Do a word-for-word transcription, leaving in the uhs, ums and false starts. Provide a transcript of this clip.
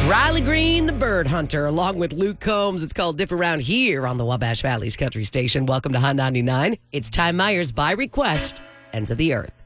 Riley Green, the bird hunter, along with Luke Combs. It's called Different Round here on the Wabash Valley's Country Station. Welcome to Hot ninety-nine. It's Ty Myers by request, Ends of the Earth.